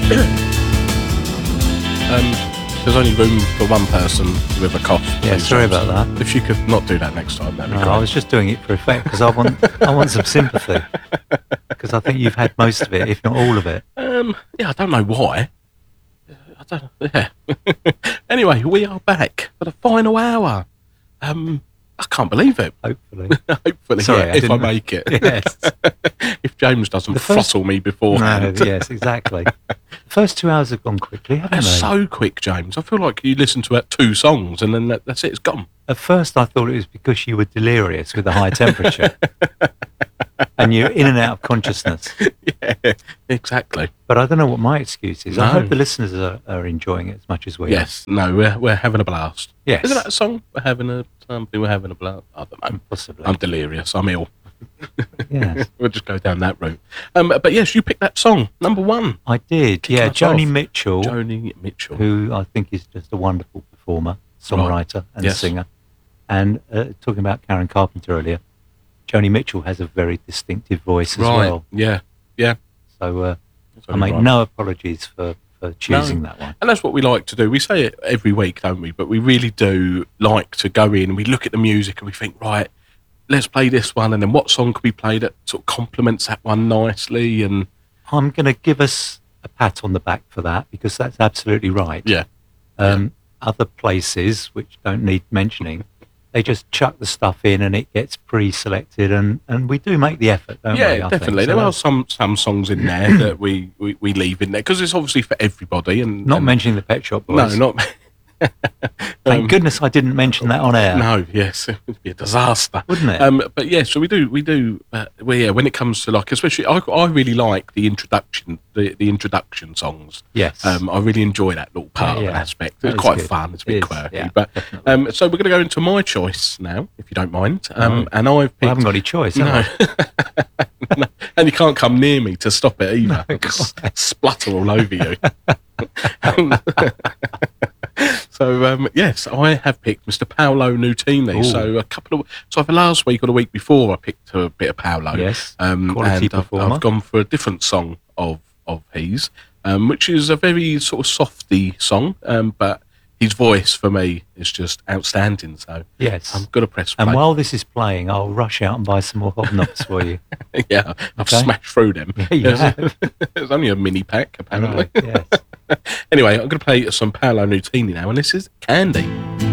There's only room for one person with a cough. Yeah, sorry about that. If you could not do that next time, that'd be great. I was just doing it for effect because I want some sympathy. Because I think you've had most of it, if not all of it. Yeah, I don't know why. Yeah. Anyway, we are back for the final hour. I can't believe it. Hopefully. Hopefully, Sorry, yeah, if I make it. Yes. If James doesn't throttle me beforehand. No, yes, exactly. The first 2 hours have gone quickly, haven't they? So quick, James. I feel like you listen to 2 songs and then that's it, it's gone. At first I thought it was because you were delirious with the high temperature. And you're in and out of consciousness. Yeah, exactly. But I don't know what my excuse is. No. I hope the listeners are enjoying it as much as we are. Yes, no, we're having a blast. Yes. Isn't that a song? We're having a blast. I don't know. Possibly. I'm delirious. I'm ill. Yes. We'll just go down that route. But yes, you picked that song, number 1. I did. Yeah, Joni Mitchell. Joni Mitchell. Who I think is just a wonderful performer, songwriter and singer. And talking about Karen Carpenter earlier, Joni Mitchell has a very distinctive voice as well. Yeah. So I make no apologies for choosing that one. And that's what we like to do. We say it every week, don't we? But we really do like to go in and we look at the music and we think, right, let's play this one. And then what song could we play that sort of complements that one nicely? And I'm going to give us a pat on the back for that because that's absolutely right. Yeah. Other places, which don't need mentioning, they just chuck the stuff in and it gets pre-selected and we do make the effort, don't we? Yeah, definitely. There are some songs in there that we leave in there because it's obviously for everybody. And not mentioning the Pet Shop Boys. No, not... Thank goodness I didn't mention that on air. No, yes, it would be a disaster, wouldn't it? But yeah, so we do. When it comes to like, especially, I really like the introduction songs. Yes, I really enjoy that little part of an aspect. It's quite fun. It's a bit quirky. Yeah, but so we're going to go into my choice now, if you don't mind. And I've picked. I haven't got any choice. No. No. And you can't come near me to stop it either. No, splutter all over you. So yes, I have picked Mr. Paolo Nutini. Ooh. So either last week or the week before, I picked a bit of Paolo. Yes, quality performer. I've gone for a different song of his, which is a very sort of softy song, but his voice for me is just outstanding. So yes, I'm going to press play. And while this is playing, I'll rush out and buy some more hobnobs for you. Yeah, I've smashed through them. Yeah, you have. There's only a mini pack, apparently. Right, yes. Anyway, I'm going to play some Paolo Nutini now, and this is Candy.